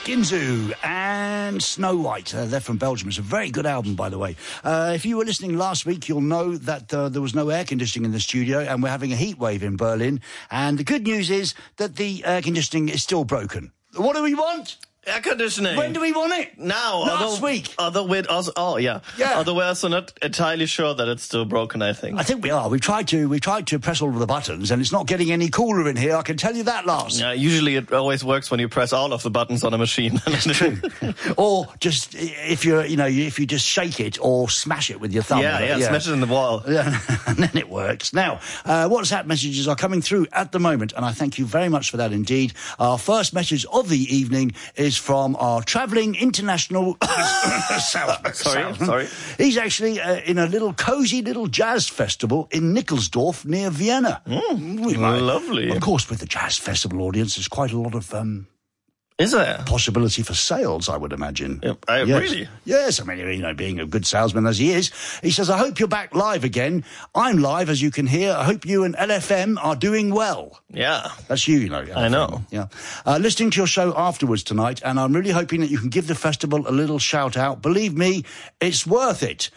Ginzu and Snow White. They're from Belgium. It's a very good album, by the way. If you were listening last week, you'll know that there was no air conditioning in the studio and we're having a heat wave in Berlin. And the good news is that the air conditioning is still broken. What do we want? Air conditioning. When do we want it? Now. Last week. Although we're also not entirely sure that it's still broken, I think. I think we are. We tried to press all of the buttons and it's not getting any cooler in here. I can tell you that, Lars. Yeah, usually it always works when you press all of the buttons on a machine. It's true. Or just if you just shake it or smash it with your thumb. Yeah, smash it in the wall. Yeah, and then it works. Now, WhatsApp messages are coming through at the moment and I thank you very much for that indeed. Our first message of the evening is from our travelling international salesman. Sorry. He's actually in a little cosy little jazz festival in Nickelsdorf near Vienna. Lovely. Of course, with the jazz festival audience, there's quite a lot of is there possibility for sales, I would imagine. Really? Yes, I mean, being a good salesman as he is, he says, I hope you're back live again. I'm live, as you can hear. I hope you and LFM are doing well. Yeah. That's you, LFM. I know. Yeah. Listening to your show afterwards tonight, and I'm really hoping that you can give the festival a little shout out. Believe me, it's worth it.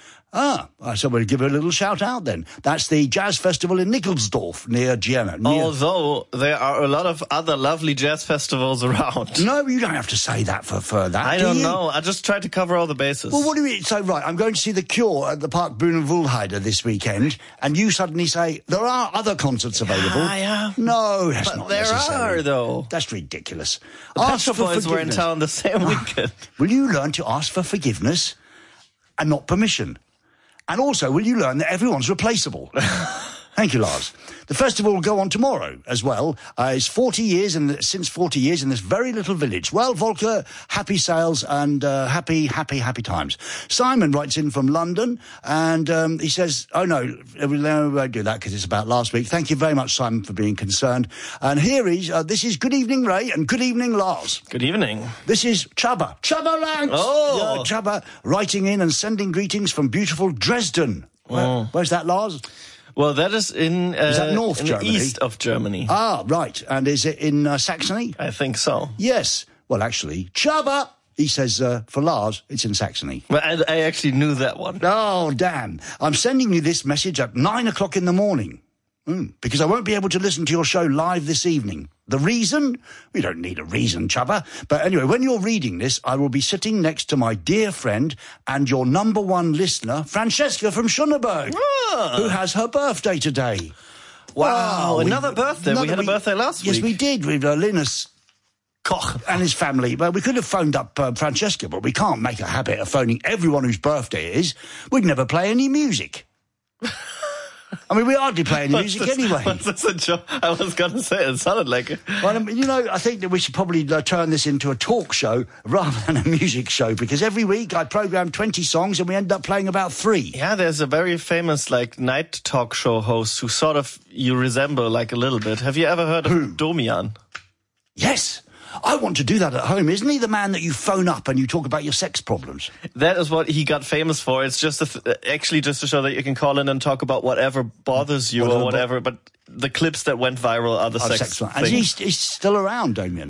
So we'll give it a little shout out then. That's the Jazz Festival in Nickelsdorf near Vienna. Although there are a lot of other lovely jazz festivals around. No, you don't have to say that for that. I don't know. I just tried to cover all the bases. Well, what do you mean? So, right, I'm going to see The Cure at the Park Brunnenwohlheide this weekend, and you suddenly say, there are other concerts available. Yeah. No, that's not necessary. There are, though. That's ridiculous. The Pet Shop Boys were in town the same weekend. Will you learn to ask for forgiveness and not permission? And also, will you learn that everyone's replaceable? Thank you, Lars. The festival will go on tomorrow as well. It's 40 years, and since 40 years in this very little village. Well, Volker, happy sales and happy times. Simon writes in from London, and he says, oh, no, we won't do that because it's about last week. Thank you very much, Simon, for being concerned. And here this is Good Evening, Ray, and Good Evening, Lars. Good evening. This is Chubba Ranks. Oh! Yeah, Chubba writing in and sending greetings from beautiful Dresden. Where's that, Lars? Well, that is in that North Germany? The east of Germany. Ah, right. And is it in Saxony? I think so. Yes. Well, actually, Chubba, he says, for Lars, it's in Saxony. Well, I actually knew that one. Oh, damn. I'm sending you this message at 9 o'clock in the morning. Because I won't be able to listen to your show live this evening. The reason? We don't need a reason, Chubba. But anyway, when you're reading this, I will be sitting next to my dear friend and your number one listener, Francesca from Schöneberg, who has her birthday today. Wow, another birthday. We had a birthday last week. Yes, we did, with Linus Koch and his family. Well, we could have phoned up Francesca, but we can't make a habit of phoning everyone whose birthday it is. We'd never play any music. I mean, we hardly play any music anyway. Was this a joke? I was going to say, it sounded like it. Well, I think that we should probably turn this into a talk show rather than a music show, because every week I program 20 songs and we end up playing about 3. Yeah, there's a very famous, night talk show host who sort of you resemble, a little bit. Have you ever heard of Domian? Yes. I want to do that at home. Isn't he the man that you phone up and you talk about your sex problems? That is what he got famous for. It's just actually just to show that you can call in and talk about whatever bothers you or whatever. But the clips that went viral are the sex things. And he's still around, Damien.